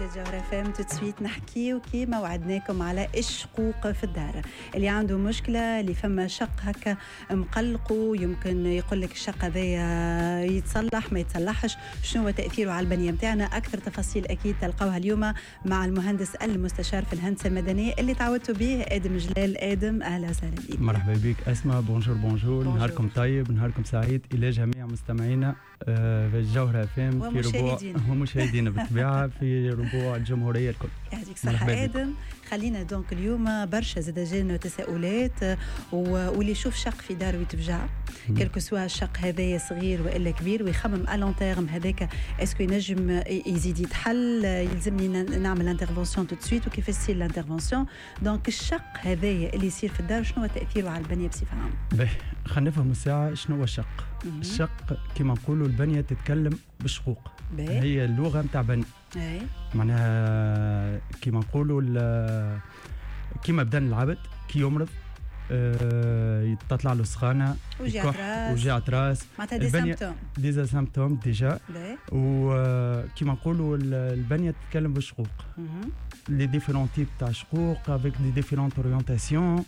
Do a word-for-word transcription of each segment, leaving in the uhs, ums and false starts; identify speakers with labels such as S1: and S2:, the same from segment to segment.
S1: موجات جوهرة فام تتسويت نحكي وكيما وعدناكم على الشقوق في الدار. اللي عنده مشكلة اللي فما شق هكا مقلقه يمكن يقول لك الشق هذا يتصلح ما يتصلحش، شنو هو تأثيره على البنية متاعنا. أكثر تفاصيل أكيد تلقوها اليوم مع المهندس المستشار في الهندسة المدنية اللي تعودتوا به آدم جلال. آدم أهلا وسهلا بك.
S2: مرحبا بك أسماء. بونجور بونجور, بونجور. نهاركم طيب, نهاركم سعيد إلى جميع مستمعينا في الجوهرة فام في ربوع ومشاهدينا بالطبيعة في ربوع الجمهورية الكل.
S1: يعطيك الصحة آدم. خلينا دونك اليوم برشا زاد جانا تساؤلات واللي يشوف شق في داره يتفجع كلكو سوا الشق هذايا صغير والا كبير ويخمم الون تيرم هذاك اسكو ينجم يزيد يتحل, يلزمني نعمل انترفونسيون تو سويت وكيفاش تصير الانترفونسيون. دونك الشق هذايا اللي يصير في الدار شنو هو تاثيره على البنيه بصفه عامه؟
S2: باهي خلينا نفهم الساعه شنو هو الشق. الشق كما نقولوا البنيه تتكلم بالشقوق, هي اللغه نتاع بني. اي معناها كما نقولوا كيما بدن العبد كي يمرض أه تطلع له سخانه وجعت راس
S1: معناتها دي سيمبتوم
S2: دي سيمبتوم ديجا. وكيما نقولوا البنيه تتكلم بالشقوق. لي ديفيرون تيب تاع شقوق افيك دي ديفيرونت اورينتاسيون.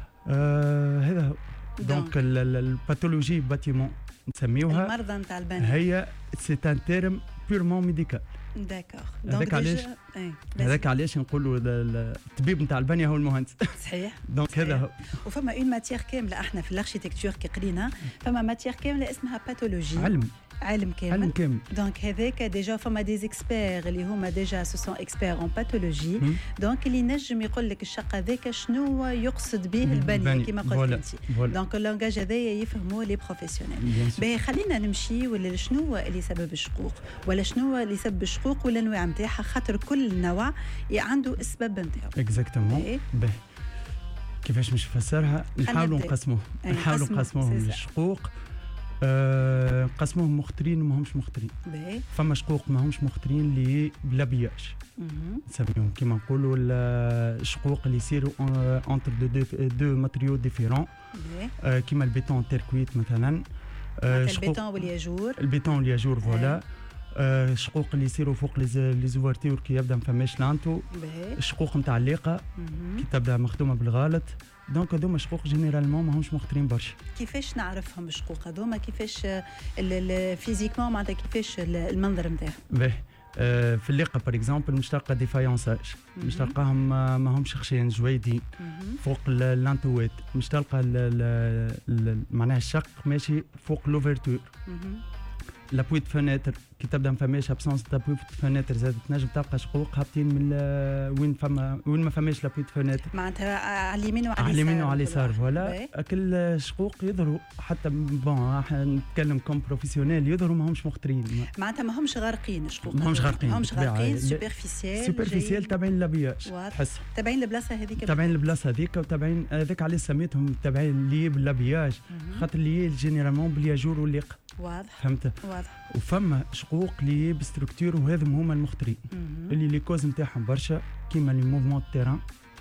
S2: هذا هو دونك الباثولوجي باتيمون نسميوها
S1: المرضى نتاع البنيه,
S2: هي سي ان تيرم بيرمون ميديكال.
S1: داكور.
S2: هذاك علاش هذاك علاش نقولوا الطبيب نتاع البنيه هو المهندس.
S1: صحيح.
S2: دونك هذا هو.
S1: وفما اون ماتيير كامله احنا في الاركيتكتور كي قرينا, فما ماتيير كامله اسمها باثولوجي.
S2: علم
S1: علم كامل.
S2: علم كامل.
S1: دونك هذاك ديجا فما دي اكسبير اللي هما ديجا سو سون اكسبير اون باثولوجي. دونك اللي نجم يقول لك الشق هذاك شنو يقصد به البنيه كما قلت انت. دونك اللونجاج هذايا يفهموه لي بروفيسيونيل. باهي خلينا نمشي ولا شنو هو اللي سبب الشقوق ولا شنو هو اللي سبب الشقوق ولا الانواع نتاعها, خاطر كل نوع عنده السبب نتاعو.
S2: اكزاكتومون. باهي كيفاش باش نفسرها؟ نحاولوا نقسموه نحاولوا نقسموهم للشقوق. أه قسموهم مخترين وماهمش مخترين. فما شقوق ماهمش مخترين اللي بلا بياج نسميهم كيما نقولوا الشقوق اللي يصيروا انتر دو دو ماتريو ديفيرون أه كيما البيتون تيركويت مثلا.
S1: أه البيتون والياجور.
S2: البيتون والياجور فوالا. أه شقوق اللي يصيروا فوق لي زوارتور كي يبدا ما فماش لانتو. الشقوق نتاع الليقه كي تبدا مخدومه بالغلط. دونك هذوما شقوق جينيرالمون ماهمش مختارين برشا.
S1: كيفاش نعرفهم الشقوق هذوما؟ كيفاش فيزيكمون معناتها كيفاش المنظر نتاعهم؟
S2: باهي آه في الليقه باغ اكزومبل مش تلقى ديفايونساج, مش تلقاهم ماهمش خشين جويدين فوق اللانتوات, مش تلقى معناها الشق ماشي فوق لوفرتور. لابوي د فناتر كي تبدا ما فماش ابسونس لابوي د فناتر زاد تنجم تلقى شقوق هابطين من وين فما وين ما فماش لابوي د فناتر
S1: معناتها على اليمين وعلى اليسار.
S2: على اليمين وعلى اليسار فوالا. كل شقوق يظهروا حتى بون نتكلم كوم بروفيسيونيل يظهروا ماهمش مختارين,
S1: معناتها ماهمش غارقين الشقوق.
S2: ماهمش غارقين
S1: ماهمش غارقين سوبرفيسيال
S2: سوبرفيسيال تابعين لابياج تحس
S1: تابعين البلاصه هذيك
S2: تابعين البلاصه هذيك وتابعين هذاك علاش سميتهم تابعين لي باللابياج خاطر لي جينيرالمون بالياجور والليق.
S1: واضح
S2: فهمت.
S1: واضح.
S2: وفما شقوق لي بستركتور وهذم هما المخترين اللي لي كوز نتاعهم برشا كيما لي موفمون تيران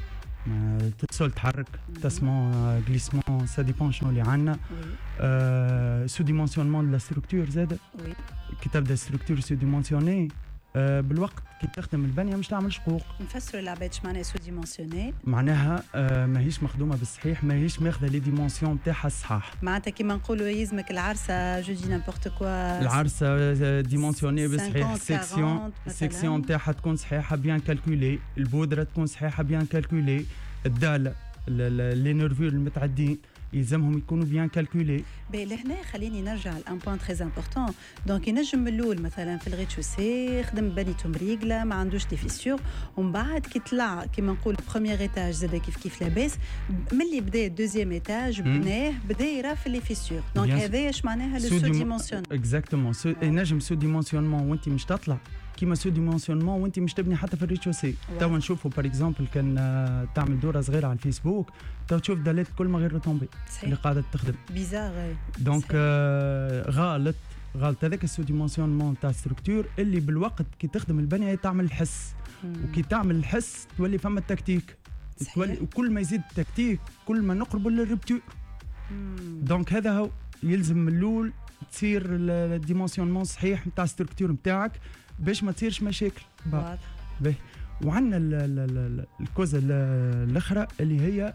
S2: تتسول تحرك تسمون غليسمون سا ديبون شنو اللي عندنا. آه سو ديمونسيونمون دو لا ستركتور زاد كي تبدا ستركتور سو ديمونسيوني آه بالوقت كي تخدم البنيه مش تعمل شقوق.
S1: نفسروا العباد اش معناها سو ديمونسيوني؟
S2: معناها آه ماهيش مخدومه بالصحيح, ماهيش ماخذه لي ديمونسيون تاعها الصحاح.
S1: معناتها كيما نقولوا يلزمك العرسه جو دي نامبورت كوا
S2: العرسه ديمونسيوني بالصحيح, سيكسيون سيكسيون تاعها تكون صحيحه بيان كالكولي, البودره تكون صحيحه بيان كالكولي, الداله لي نيرفور المتعدين يلزمهم يكونوا بيان كالكولي.
S1: بي لهنا خليني نرجع لان بوين تري امبورطون. دونك ينجم من الاول مثلا في الريتشوسي خدم بنيته مريقله ما عندوش دي فيسيور, ومن بعد كي طلع كيما نقول بروميير ايتاج زاد كيف كيف لاباس ملي بدا دوزيام ايتاج بناه بدا يرى في لي فيسيور. دونك هذا اش معناها لو سو ديمونسيون
S2: اكزاكتومون. ينجم سو ديمونسيونمون وانت مش تطلع كيما سو ديمونسيونمون وانت مش تبني حتى في الريتشوسي. توا نشوفوا باغ اكزومبل كان تعمل دوره صغيره على الفيسبوك توا تشوف دالات كل ما غير روتومبي اللي قاعده تخدم بيزار. دونك آه غلط غلط هذاك السو ديمونسيونمون تاع ستركتور اللي بالوقت كي تخدم البنيه تعمل الحس, وكي تعمل الحس تولي فما التكتيك تولي, وكل ما يزيد التكتيك كل ما نقربوا للربتور. دونك هذا هو يلزم من الاول تصير الديمونسيونمون صحيح نتاع ستركتور نتاعك باش ما تصيرش مشاكل. باهي. وعندنا الكوزه الاخرى اللي هي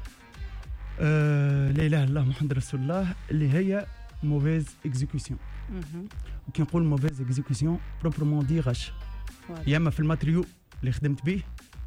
S2: آه لا اله الا الله محمد رسول الله، اللي هي موفيز اكزيكيوسيون. وكي نقول موفيز اكزيكيوسيون بروبرمون دي غش، يا اما في الماتريو اللي خدمت به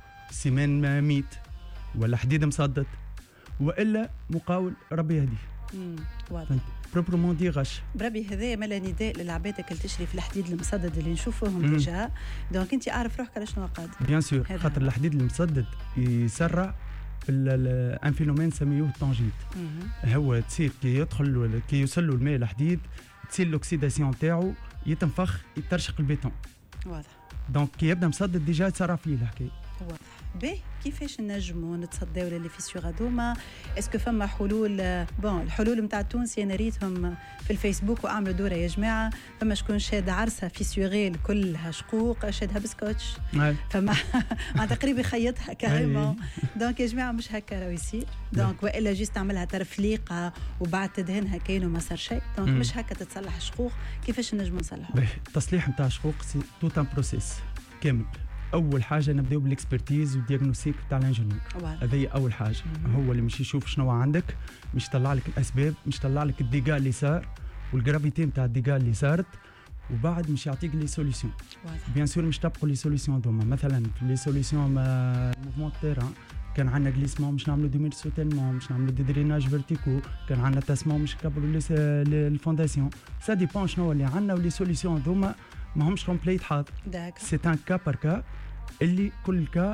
S2: سيمان ميت ولا حديد مصدد، والا مقاول ربي يهديه.
S1: واضح.
S2: بروبرمون دي غش.
S1: بربي هذا مالا نداء للعبادك اللي تشري في الحديد المسدد اللي نشوفوهم ديجا، دونك انت اعرف روحك على شنو قادر.
S2: بيان سور، خاطر الحديد المسدد يسرع في ان فينومين نسميوه التونجيت. هو تصير كي يدخل كي يوصل له الماء الحديد تصير الاكسيداسيون تاعو يتنفخ يترشق البيتون.
S1: واضح.
S2: دونك كي يبدا مسدد ديجا يتسرع فيه الحكايه.
S1: واضح. باهي كيفاش نجموا نتصداو للي فيسيور هذوما؟ اسكو فما حلول؟ بون الحلول نتاع التونسي انا ريتهم في الفيسبوك واعملوا دوره يا جماعه، فما شكون شاد عرسه فيسيوريل كلها شقوق شادها بسكوتش، فما تقريبا يخيطها كاريمون. دونك يا جماعه مش هكا راهو يصير، دونك والا جيست تعملها ترفليقه وبعد تدهنها كاين وما صار شيء، دونك مش هكا تتصلح شقوق. كيفاش نجموا نصلحوا؟
S2: التصليح نتاع شقوق سي توت ان بروسيس كامل. اول حاجه نبداو بالاكسبرتيز والدياغنوستيك تاع الانجينيور، هذه اول حاجه. مم. هو اللي مش يشوف شنو عندك، مش يطلع لك الاسباب، مش يطلع لك الديغا اللي صار والجرافيتي نتاع الديغا اللي صارت، وبعد مش يعطيك لي سوليسيون. بيان سور مش تبقوا لي سوليسيون دوما. مثلا في لي سوليسيون موفمون تيران كان عندنا جليسمون مش نعملوا ديمير سوتيلمون، مش نعملوا دي دريناج فيرتيكو، كان عندنا تاسمون مش نكبروا لي الفونداسيون. سا ديبون شنو اللي عندنا، ولي سوليسيون دوما ما همش كومبليت حاضر. سي ان كا بار كا اللي كل كا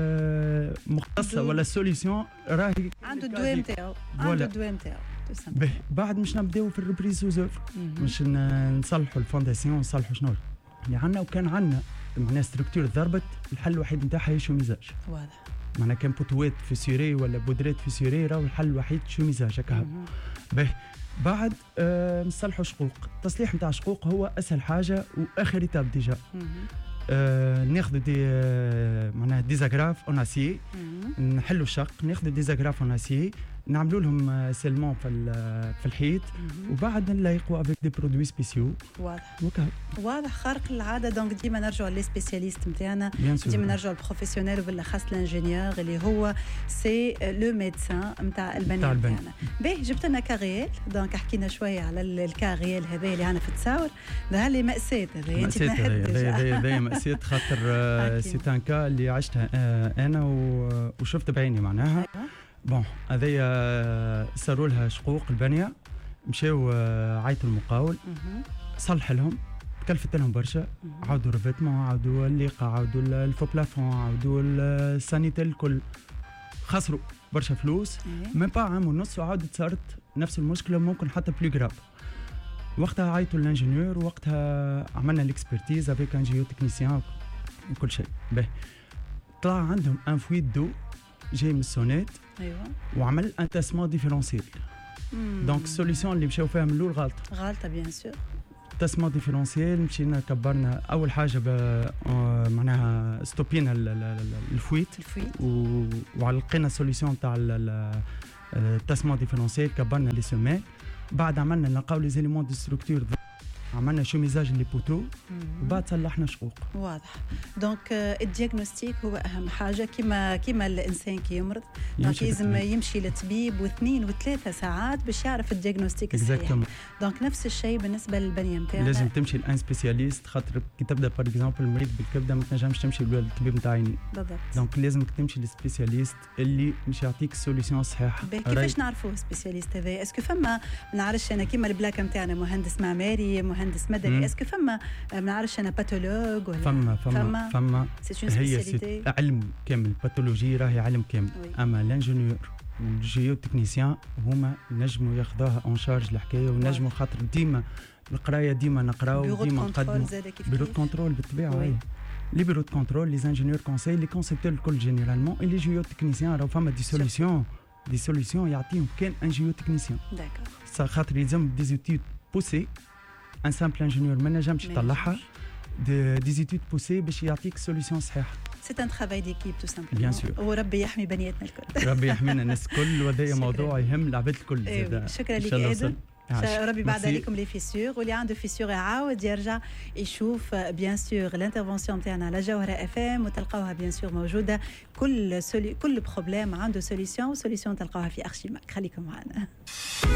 S2: آه مختصه ولا سوليسيون راهي
S1: عنده الدواء نتاعو، عنده الدواء نتاعو.
S2: بعد مش نبداو في الريبريز وزوفر، مش نصلحوا الفونداسيون، نصلحوا شنو اللي عندنا. وكان عندنا معناها ستركتور ضربت، الحل الوحيد نتاعها هي شوميزاج. واضح. معناها كان بوتوات فيسيوري ولا بودرات فيسيوري، راهو الحل الوحيد شوميزاج هكا. باهي بعد آه نصلحوا شقوق. التصليح نتاع شقوق هو اسهل حاجه واخر ايتاب ديجا. آه ناخذ دي آه معناها ديزاغراف اون اسي، نحلوا الشق، ناخذ ديزاغراف اون اسي نعملوا لهم سيلمون في في الحيط، وبعد نلايقوا افيك دي برودوي سبيسيو. واضح. وكا. واضح خارق العاده. دونك ديما نرجعوا لي سبيسياليست نتاعنا، ديما نرجعوا للبروفيسيونيل وبالاخص الانجينيور اللي هو سي لو ميدسان نتاع البني نتاعنا. باهي جبت لنا كاريال، دونك حكينا شويه على الكاريال هذا اللي عندنا في التصاور، هذا لي مأساة. هذا انت هذا مأساة خاطر سي ان كا اللي عشتها انا وشفت بعيني معناها. بون هذيا صاروا لها شقوق البنيه، مشاو عيطوا المقاول صلح لهم، كلفت لهم برشا، عاودوا ريفيتمون، عاودوا الليقه، عاودوا الفو بلافون، عاودوا السانيتيل، الكل خسروا برشا فلوس. من با عام ونص وعاودت صارت نفس المشكله، ممكن حتى بلو جراف. وقتها عيطوا الانجينيور، وقتها عملنا الاكسبرتيز افيك ان جيو تكنيسيان وكل شيء. باهي طلع عندهم ان فويت دو جاي من السونيت. ايوه. وعمل ان تاسمون ديفيرونسيل. دونك السوليسيون اللي مشاو فيها من الاول غلطه. غلطه بيان سور. تاسمون ديفيرونسيل مشينا كبرنا اول حاجه معناها ستوبينا الفويت الفويت وعلقينا سوليسيون تاع التاسمون ديفيرونسيل، كبرنا لي سومي. بعد عملنا نلقاو لي زيليمون دو ستركتور، عملنا شوميزاج اللي بوتو، وبعد صلحنا شقوق. واضح. دونك الدياغنوستيك هو اهم حاجه، كيما كيما الانسان كي يمرض دونك لازم يمشي للطبيب واثنين وثلاثه ساعات باش يعرف الدياغنوستيك الصحيح. دونك نفس الشيء بالنسبه للبنيه نتاعنا، لازم تمشي لان سبيسياليست، خاطر كي تبدا بار اكزومبل مريض بالكبده ما تنجمش تمشي للطبيب نتاع عينين. بالضبط. دونك لازمك تمشي للسبيسياليست اللي مش يعطيك السوليسيون الصحيحه. كيفاش نعرفوا السبيسياليست هذا؟ اسكو فما ما نعرفش انا كيما البلاك نتاعنا مهندس معماري، مهندس مدني، اسكو فما ما نعرفش انا باثولوج ولا فما فما فما هي سي علم كامل، باثولوجي راهي علم كامل. وي. اما الانجينيور والجيو تكنيسيان هما نجموا ياخذوها اون شارج الحكايه، ونجموا خاطر ديما القرايه ديما نقراو ديما نقدموا بيرو كنترول بالطبيعه. لي بيرو كنترول لي انجينيور كونساي لي كونسيبتور الكل جينيرالمون، لي جيو تكنيسيان راهو فما دي سوليسيون دي سوليسيون يعطيهم كان ان جيو تكنيسيان. داكور. خاطر يلزم دي زوتيود بوسي، ان سامبل انجينيور ما نجمش يطلعها، دي زيتود بوسي باش يعطيك سوليسيون صحيحه. سي ان ترافاي ديكيب تو سامبل. بيان سور. وربي يحمي بنياتنا الكل. ربي يحمينا الناس الكل، وهذا موضوع يهم العباد الكل. شكرا لك ادم.
S1: ربي بعد عليكم لي فيسور واللي عنده فيسور يعاود يرجع يشوف بيان سور الانترفونسيون تاعنا على جوهره اف ام وتلقاوها بيان سور موجوده كل سولي كل بروبليم عنده سوليسيون سوليسيون تلقاوها في ارشيماك خليكم معنا.